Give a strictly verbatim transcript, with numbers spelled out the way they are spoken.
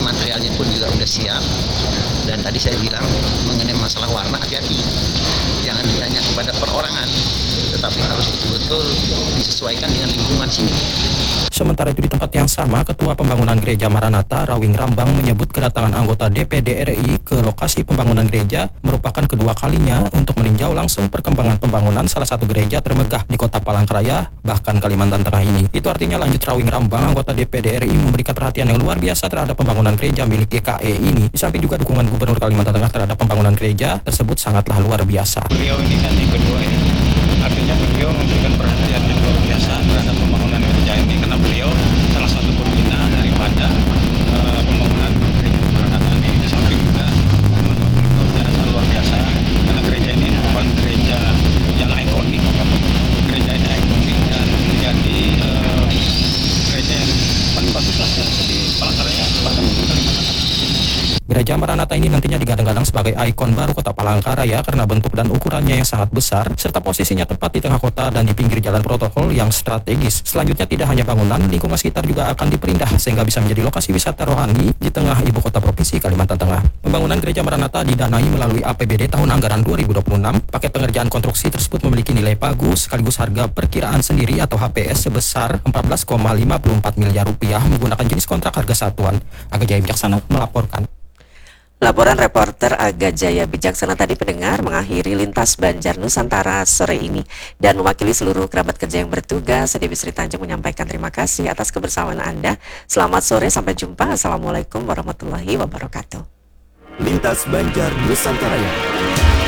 materialnya pun juga udah siap. Dan tadi saya bilang mengenai masalah warna, hati-hati, jangan hanya kepada perorangan, tetapi harus betul-betul disesuaikan dengan lingkungan sini. Sementara itu di tempat yang sama, Ketua Pembangunan Gereja Maranatha Rawing Rambang menyebut kedatangan anggota D P D R I ke lokasi pembangunan gereja merupakan kedua kalinya untuk meninjau langsung perkembangan pembangunan salah satu gereja termegah di Kota Palangkaraya, bahkan Kalimantan Tengah ini. Itu artinya, lanjut Rawing Rambang, anggota D P D R I memberikan perhatian yang luar biasa terhadap pembangunan gereja milik G K E ini. Di samping juga dukungan Gubernur Kalimantan Tengah terhadap pembangunan gereja tersebut sangatlah luar biasa. Beliau ini kan yang kedua ini, artinya beliau memberikan perhatian yang luar biasa terhadap pembangunan gereja ini, karena beliau salah satu pembina daripada uh, pembangunan gereja Maranatha ini. Di samping juga beliau biasa luar biasa, karena gereja ini merupakan gereja yang ikonik, gereja yang ikonik dan menjadi uh, gereja yang paling bagus lah di Palangkaraya, bahkan di Kalimantan. Gereja Maranatha ini nantinya digadang-gadang sebagai ikon baru Kota Palangkaraya karena bentuk dan ukurannya yang sangat besar, serta posisinya tepat di tengah kota dan di pinggir jalan protokol yang strategis. Selanjutnya, tidak hanya bangunan, lingkungan sekitar juga akan diperindah sehingga bisa menjadi lokasi wisata rohani di tengah ibu kota provinsi Kalimantan Tengah. Pembangunan Gereja Maranatha didanai melalui A P B D tahun anggaran dua ribu dua puluh enam. Paket pengerjaan konstruksi tersebut memiliki nilai pagu sekaligus harga perkiraan sendiri atau H P S sebesar empat belas koma lima puluh empat miliar rupiah menggunakan jenis kontrak harga satuan. Aga Jaya Bijaksana melaporkan. Laporan reporter Aga Jaya Bijaksana tadi pendengar mengakhiri Lintas Banjar Nusantara sore ini, dan mewakili seluruh kerabat kerja yang bertugas, saya Dewi Sri Tanjung menyampaikan terima kasih atas kebersamaan Anda. Selamat sore, sampai jumpa. Assalamualaikum warahmatullahi wabarakatuh. Lintas Banjar Nusantara.